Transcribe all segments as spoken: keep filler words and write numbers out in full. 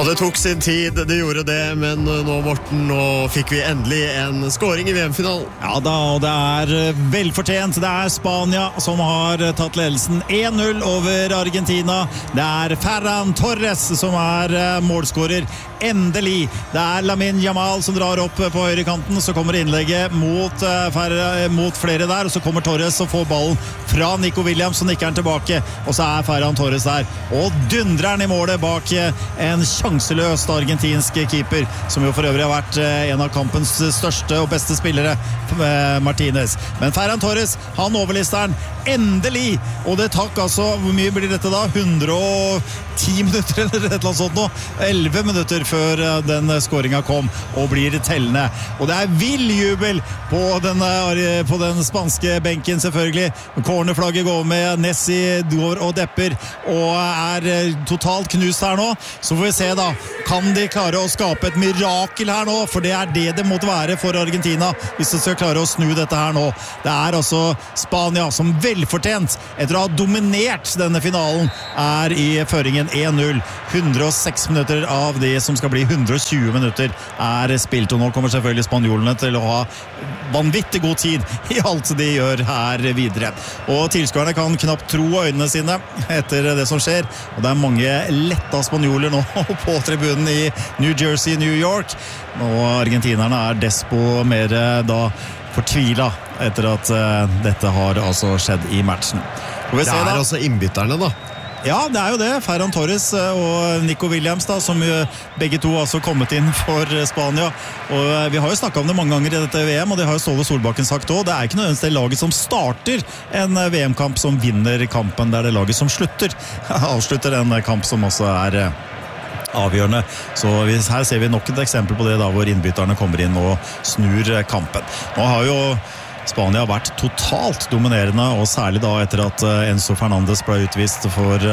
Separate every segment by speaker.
Speaker 1: Og det tok sin tid, det gjorde det, men nå, Morten, nå fikk vi endelig en scoring i V M-finalen.
Speaker 2: Ja da, og det er velfortjent. Det er Spania som har tatt ledelsen en null over Argentina. Det er Ferran Torres som er målskårer. Endelig. Det er Lamine Yamal som drar opp på høyrekanten, så kommer innlegget mot, uh, mot flere der, og så kommer Torres og får ballen fra Nico Williams, som nikker den tilbake, og så er Ferran Torres der, og dundrer den i målet bak en sjanseløs argentinsk keeper, som jo for øvrig har vært en av kampens største og beste spillere, Martinez. Men Ferran Torres, han overlister den endelig, og det takk altså, hvor mye blir dette da? hundre og ti minutter eller et eller annet sånt nå, elleve minutter før den scoringen kom, og blir tellende. Og det er vill jubel på den, på den spanske benken, selvfølgelig. Cornerflagget går med, Nessi går og depper, og er totalt knust her nå. Så får vi se da, kan de klare å skape et mirakel her nå? For det er det det måtte være for Argentina, hvis de skal klare å snu dette her nå. Det er altså Spania som velfortjent, etter å ha dominert denne finalen, er i føringen en null. hundre og seks minutter av det som skal bli hundre og tjue minutter er spilt, og nå kommer selvfølgelig spanjolene til å ha vanvittig god tid i alt de gjør her videre. Og tilskuerne kan knapt tro øynene sine etter det som skjer, og det er mange letta spanjoler nå på tribunen i New Jersey, New York, og argentinerne er despo mer da fortvila etter at uh, dette har altså skjedd i matchen.
Speaker 1: Det er da altså innbytterne da.
Speaker 2: Ja, det er jo det. Ferran Torres og Nico Williams da, som begge to har altså kommet inn for Spania. Og vi har jo snakket om det mange ganger i dette V M, og det har jo Ståle Solbakken sagt også. Det er ikke nødvendigvis det laget som starter en V M-kamp som vinner kampen, det er det laget som slutter. Avslutter en kamp som også er avgjørende. Så her ser vi nok et eksempel på det da, hvor innbytterne kommer inn og snur kampen. Nå har jo Spania har vært totalt dominerende, og særlig da etter at Enzo Fernandes ble utvist for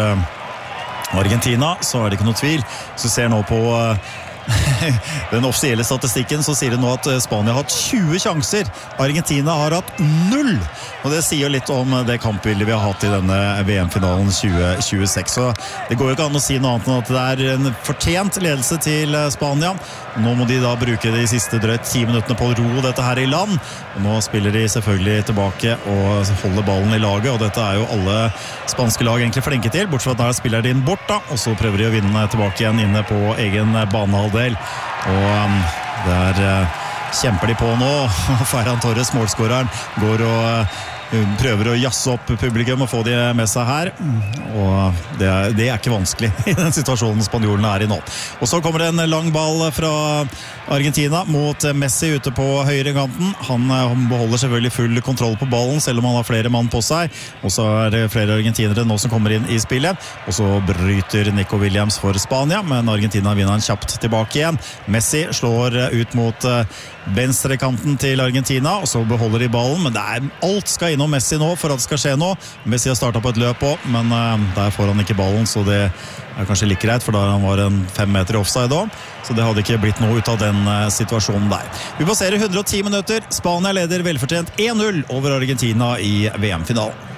Speaker 2: Argentina, så er det ikke noe tvil. Så ser nå på den offisielle statistikken, så sier det nå at Spania har hatt tjue sjanser. Argentina har hatt null. Og det sier litt om det kampbildet vi har hatt i denne V M-finalen tjue tjueseks. Så det går jo ikke an å si noe annet enn at det er en fortjent ledelse til Spania. Nå må de da bruke de siste drøyt ti minuttene på å ro dette her i land. Og nå spiller de selvfølgelig tilbake og holder ballen i laget, og dette er jo alle spanske lag egentlig flinke til, bortsett fra at der spiller de inn bort da, og så prøver de å vinne tilbake igjen inne på egen banehalvdel. Og um, der uh, kjemper de på nå. Ferran Torres, målskåreren, går og uh, prøver å jasse opp publikum og få de med seg her, og det er, det er ikke vanskelig i den situasjonen spanjolene er i nå. Og så kommer det en lang ball fra Argentina mot Messi ute på høyre kanten. Han beholder selvfølgelig full kontroll på ballen, selv om han har flere mann på seg, og så er det flere argentinere nå som kommer inn i spillet, og så bryter Nico Williams for Spania, men Argentina vinner han kjapt tilbake igjen. Messi slår ut mot venstre kanten til Argentina, og så beholder de ballen, men det er, alt skal innom Messi nå for at det skal skje nå. Messi har startet på et løp også, men uh, der får han ikke ballen, så det er kanskje like greit, for da han var en fem meter offside også, så det hadde ikke blitt noe ut av den uh, situasjonen der. Vi passerer hundre og ti minutter. Spania leder velfortjent en null over Argentina i V M-finalen.